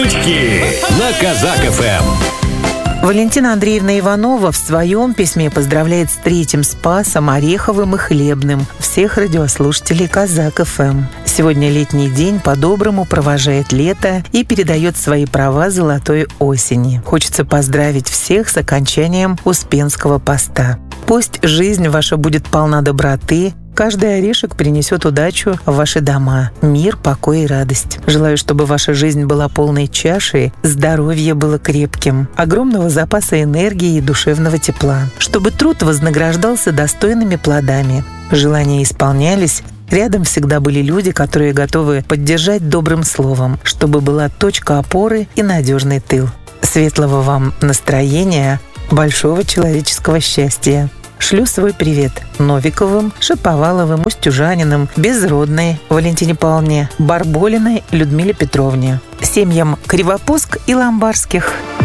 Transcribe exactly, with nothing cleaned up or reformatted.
шутки на Казак эф эм. Валентина Андреевна Иванова в своем письме поздравляет с третьим Спасом, Ореховым и Хлебным всех радиослушателей Казак эф эм. Сегодня летний день по-доброму провожает лето и передает свои права золотой осени. Хочется поздравить всех с окончанием Успенского поста. Пусть жизнь ваша будет полна доброты, каждый орешек принесет удачу в ваши дома, мир, покой и радость. Желаю, чтобы ваша жизнь была полной чашей, здоровье было крепким, огромного запаса энергии и душевного тепла, чтобы труд вознаграждался достойными плодами, желания исполнялись, рядом всегда были люди, которые готовы поддержать добрым словом, чтобы была точка опоры и надежный тыл. Светлого вам настроения, большого человеческого счастья. Шлю свой привет Новиковым, Шаповаловым, Устюжаниным, Безродной Валентине Павловне, Барболиной Людмиле Петровне, семьям Кривопуск и Ломбарских.